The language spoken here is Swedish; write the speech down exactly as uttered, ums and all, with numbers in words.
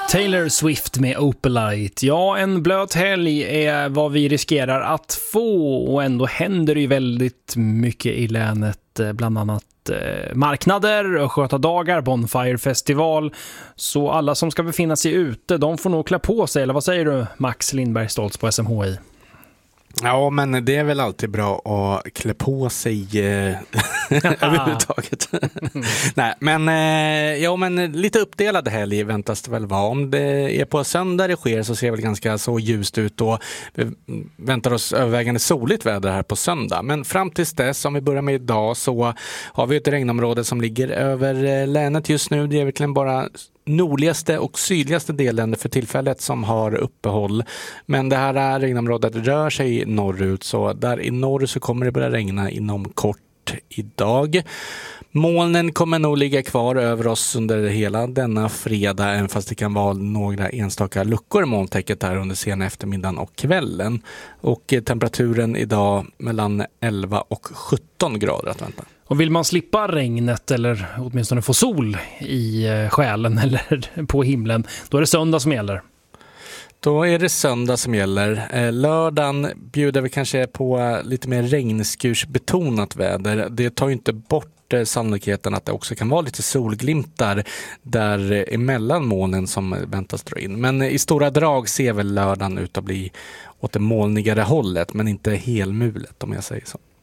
Taylor Swift med Opalite. Ja, en blöt helg är vad vi riskerar att få, och ändå händer det ju väldigt mycket i länet, bland annat eh, marknader, Östgötadagar, Bonfire festival. Så alla som ska befinna sig ute, de får nog klä på sig, eller vad säger du, Max Lindberg Stoltz på S M H I? Ja, men det är väl alltid bra att klä på sig eh, överhuvudtaget. Nej, men, eh, ja, men lite uppdelad helg väntas det väl vara. Om det är på söndag det sker så ser det väl ganska så ljust ut, och vi väntar oss övervägande soligt väder här på söndag. Men fram tills dess, om vi börjar med idag, så har vi ett regnområde som ligger över länet just nu. Det är verkligen bara nordligaste och sydligaste delen för tillfället som har uppehåll. Men det här regnområdet rör sig norrut, så där i norr så kommer det börja regna inom kort idag. Molnen kommer nog ligga kvar över oss under hela denna fredag, även fast det kan vara några enstaka luckor i molntäcket här under sena eftermiddagen och kvällen. Och temperaturen idag mellan elva och sjutton grader att vänta. Och vill man slippa regnet, eller åtminstone få sol i själen eller på himlen, då är det söndag som gäller. Då är det söndag som gäller. Lördagen bjuder vi kanske på lite mer regnskursbetonat väder. Det tar ju inte bort sannolikheten att det också kan vara lite solglimtar där emellan molnen som väntas dra in. Men i stora drag ser väl lördagen ut att bli åt det molnigare hållet, men inte helmulet om jag säger så.